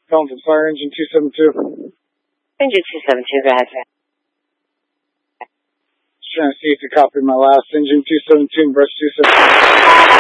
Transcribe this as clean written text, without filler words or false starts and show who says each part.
Speaker 1: Calling from Fire Engine 272.
Speaker 2: Engine 272, go ahead.
Speaker 1: Just trying to see if you copied my last Engine 272 and brush 272.